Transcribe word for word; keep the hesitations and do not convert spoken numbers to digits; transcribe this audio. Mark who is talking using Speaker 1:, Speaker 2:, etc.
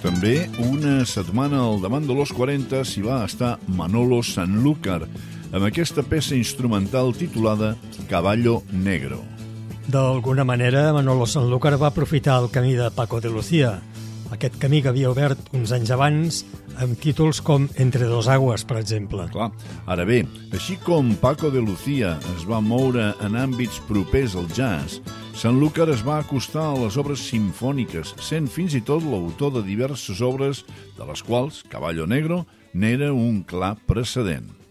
Speaker 1: També una setmana al davant de los quaranta s'hi va estar Manolo Sanlúcar amb aquesta peça instrumental titulada Caballo Negro.
Speaker 2: D'alguna manera, Manolo Sanlúcar va aprofitar el camí de Paco de Lucía, aquest camí que havia obert uns anys abans amb títols com Entre dos aguas, per exemple.
Speaker 1: Clar. Ara bé, així com Paco de Lucía es va moure en àmbits propers al jazz, Sanlúcar es va acostar a les obres simfòniques, sent fins i tot l'autor de diverses obres, de les quals Caballo Negro n'era un clar precedent.